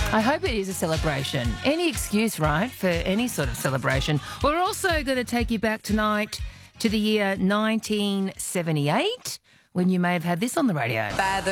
I hope it is a celebration. Any excuse, right, for any sort of celebration. We're also going to take you back tonight to the year 1978, when you may have had this on the radio.